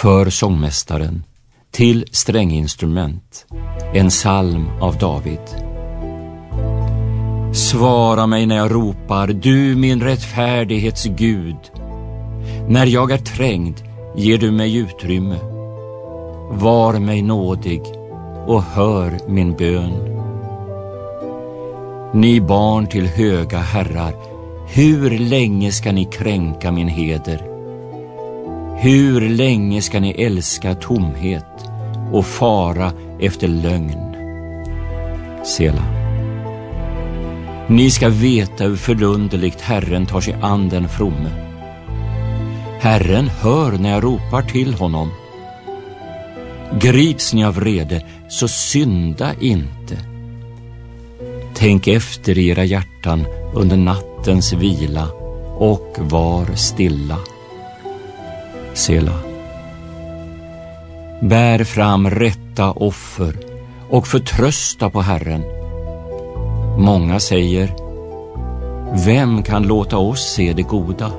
För sångmästaren, till stränginstrument, en psalm av David. Svara mig när jag ropar, du min rättfärdighets Gud. När jag är trängd ger du mig utrymme. Var mig nådig och hör min bön. Ni barn till höga herrar, hur länge ska ni kränka min heder? Hur länge ska ni älska tomhet och fara efter lögn? Sela. Ni ska veta hur förunderligt Herren tar sig an den fromme. Herren hör när jag ropar till honom. Grips ni av vrede, så synda inte. Tänk efter i era hjärtan under nattens vila och var stilla. Sela. Bär fram rätta offer och förtrösta på Herren. Många säger, vem kan låta oss se det goda?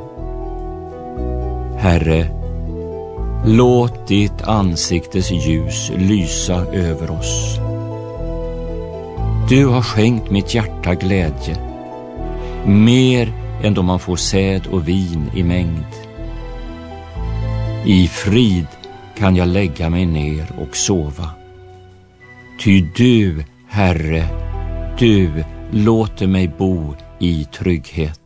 Herre, låt ditt ansiktes ljus lysa över oss. Du har skänkt mitt hjärta glädje, mer än då man får säd och vin i mängd. I frid kan jag lägga mig ner och sova. Ty du, Herre, du låter mig bo i trygghet.